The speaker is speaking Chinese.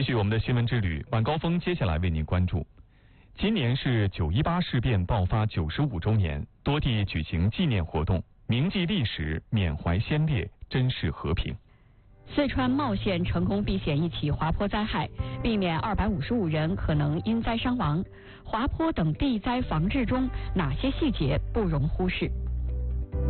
续我们的新闻之旅，晚高峰接下来为您关注。今年是9·18事变爆发95周年，多地举行纪念活动，铭记历史，缅怀先烈，珍视和平。 四川茂县成功避险一起滑坡灾害，避免255人可能因灾伤亡。滑坡等地灾防治中哪些细节不容忽视？